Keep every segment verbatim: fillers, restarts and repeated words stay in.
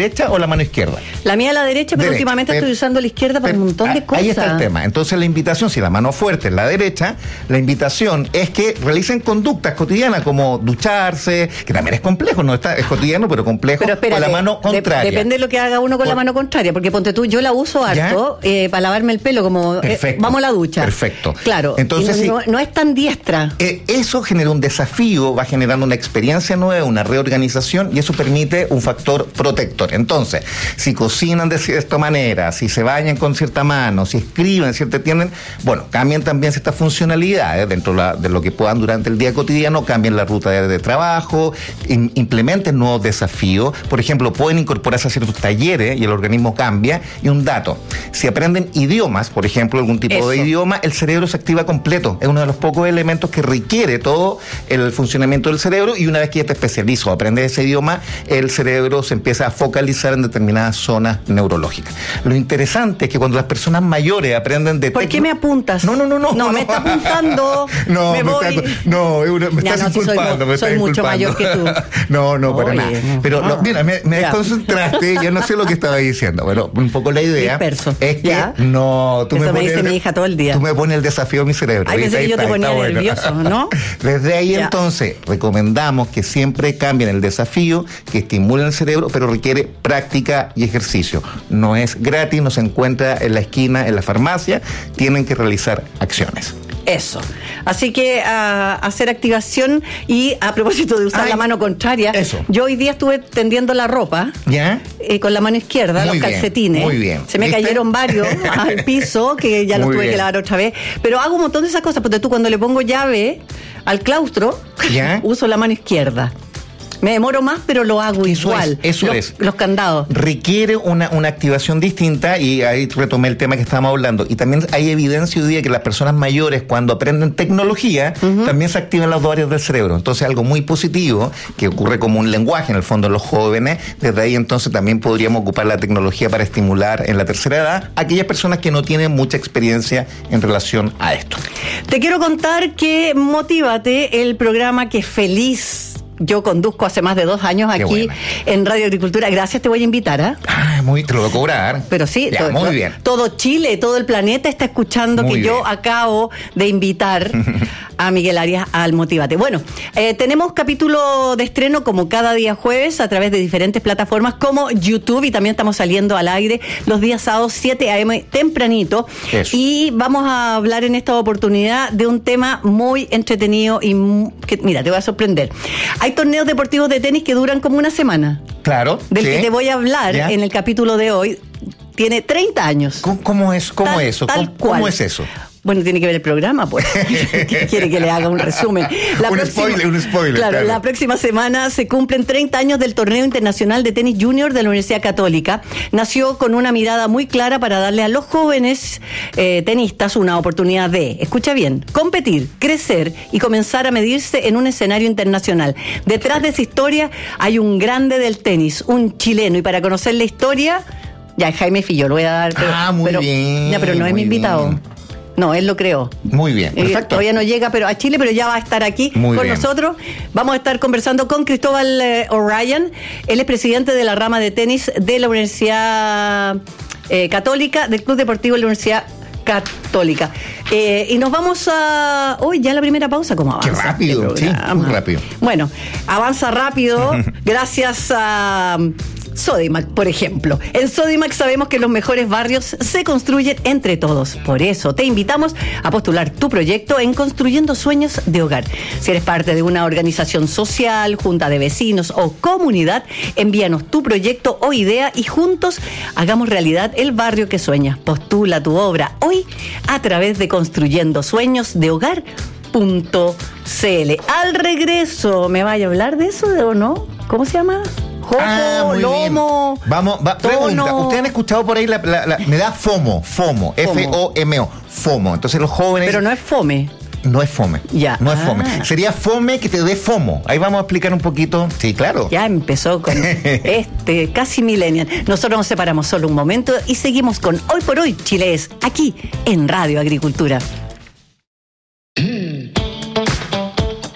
derecha o la mano izquierda? La mía a la derecha, pero derecha. últimamente per, estoy usando la izquierda para per, un montón de cosas. Ahí está el tema. Entonces la invitación, si la mano fuerte es la derecha, la invitación es que realicen conductas cotidianas como ducharse, que también es complejo, no está, es cotidiano, pero complejo, pero espérate, con la mano contraria. De, depende de lo que haga uno con Por, la mano contraria, porque ponte tú, yo la uso harto eh, para lavarme el pelo, como eh, vamos a la ducha. Perfecto. Claro. Entonces, no, sí, no, no es tan diestra. Eh, eso genera un desafío, va generando una experiencia nueva, una reorganización, y eso permite un factor protector. Entonces, si cocinan de cierta manera, si se bañan con cierta mano, si escriben, si tienen, bueno, cambian también ciertas funcionalidades dentro la, de lo que puedan durante el día cotidiano, cambian la ruta de, de trabajo, in, implementen nuevos desafíos. Por ejemplo, pueden incorporarse a ciertos talleres y el organismo cambia. Y un dato, si aprenden idiomas, por ejemplo, algún tipo eso. de idioma, el cerebro se activa completo. Es uno de los pocos elementos que requiere todo el funcionamiento del cerebro, y una vez que ya te especializas o aprendes ese idioma, el cerebro se empieza a focalizar en determinadas zonas neurológicas. Lo interesante es que cuando las personas mayores aprenden de... ¿Por tecno... qué me apuntas? No, no, no, no. No, no. me está apuntando. No, me me voy. Está, no, me ya, estás no, inculpando. Si soy, me soy estás mucho mayor que tú. No, no, para Oye, nada. No. Pero Ah. no, mira, me, me desconcentraste, ya no sé lo que estaba diciendo. Pero un poco la idea Disperso. es que ¿Ya? no, tú Eso me, me pones dice el, mi hija todo el día. Tú me pones el desafío a mi cerebro. Ay, pensé que yo te ponía nervioso, bueno. ¿no? Desde ahí ya. entonces recomendamos que siempre cambien el desafío, que estimulen el cerebro, pero requiere práctica y ejercicio. No es gratis, no se encuentra en la esquina, en la farmacia, tienen que realizar acciones. Eso. Así que a uh, hacer activación. Y a propósito de usar Ay, la mano contraria, eso. Yo hoy día estuve tendiendo la ropa ¿Ya? Eh, con la mano izquierda, muy los bien, calcetines. Muy bien. Se me ¿Viste? cayeron varios al piso, que ya los muy tuve bien. que lavar otra vez. Pero hago un montón de esas cosas, porque tú cuando le pongo llave al claustro, ¿Ya? uso la mano izquierda. Me demoro más, pero lo hago eso igual. Es, eso los, es. Los candados. Requiere una, una activación distinta, y ahí retomé el tema que estábamos hablando. Y también hay evidencia hoy día que las personas mayores, cuando aprenden tecnología, uh-huh. también se activan las dos áreas del cerebro. Entonces, algo muy positivo, que ocurre como un lenguaje en el fondo en los jóvenes. Desde ahí, entonces, también podríamos ocupar la tecnología para estimular en la tercera edad a aquellas personas que no tienen mucha experiencia en relación a esto. Te quiero contar que Motívate, el programa que feliz yo conduzco hace más de dos años aquí bueno. en Radio Agricultura. Gracias, te voy a invitar, ¿eh? Ah, muy, te lo voy a cobrar. Pero sí, ya, todo, muy todo, bien. todo Chile, todo el planeta está escuchando muy que bien. Yo acabo de invitar a Miguel Arias al Motívate. Bueno, eh, tenemos capítulo de estreno como cada día jueves a través de diferentes plataformas como YouTube, y también estamos saliendo al aire los días sábados siete a eme tempranito. Eso. Y vamos a hablar en esta oportunidad de un tema muy entretenido y muy, que, mira, te voy a sorprender. Hay torneos deportivos de tenis que duran como una semana. Claro. Del sí. que te voy a hablar ¿Ya? en el capítulo de hoy. Tiene treinta años. ¿Cómo, cómo es, cómo tal, eso? Tal ¿Cómo, cual. ¿Cómo es eso? Bueno, tiene que ver el programa, pues. Quiere que le haga un resumen. La un próxima, spoiler, un spoiler. Claro, claro, la próxima semana se cumplen treinta años del Torneo Internacional de Tenis Junior de la Universidad Católica. Nació con una mirada muy clara para darle a los jóvenes eh, tenistas una oportunidad de, escucha bien, competir, crecer y comenzar a medirse en un escenario internacional. Detrás de esa historia hay un grande del tenis, un chileno. Y para conocer la historia, ya Jaime Fillo, lo voy a dar. Pero, ah, muy pero, bien. Ya, pero no es mi invitado. Bien. No, él lo creó. Muy bien, perfecto. Eh, todavía no llega pero a Chile, pero ya va a estar aquí Muy con bien. nosotros. Vamos a estar conversando con Cristóbal eh, O'Ryan. Él es presidente de la rama de tenis de la Universidad eh, Católica, del Club Deportivo de la Universidad Católica. Eh, y nos vamos a... Uy, ya la primera pausa, ¿cómo avanza? Qué rápido, este sí, muy rápido. Bueno, avanza rápido gracias a... Sodimac, por ejemplo. En Sodimac sabemos que los mejores barrios se construyen entre todos. Por eso te invitamos a postular tu proyecto en Construyendo Sueños de Hogar. Si eres parte de una organización social, junta de vecinos o comunidad, envíanos tu proyecto o idea y juntos hagamos realidad el barrio que sueñas. Postula tu obra hoy a través de construyendo sueños de hogar punto ce ele. Al regreso, ¿me vaya a hablar de eso o no? ¿Cómo se llama? Jopo, ah, lomo. Bien. Vamos, va, pregunta. ¿Ustedes han escuchado por ahí la, la, la me da FOMO, FOMO, F O M O, FOMO? Entonces los jóvenes. Pero no es fome. No es fome. Ya. No ah. es fome. Sería fome que te dé FOMO. Ahí vamos a explicar un poquito. Sí, claro. Ya empezó con este casi millennial. Nosotros nos separamos solo un momento y seguimos con Hoy por Hoy Chile es, aquí en Radio Agricultura.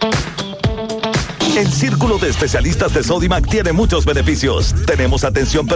El círculo de especialistas de Sodimac tiene muchos beneficios. Tenemos atención